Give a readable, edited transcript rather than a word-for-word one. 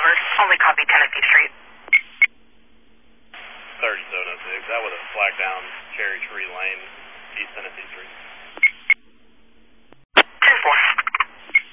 covered. Only copy Tennessee Street. 3706, that was a flag down Cherry Tree Lane.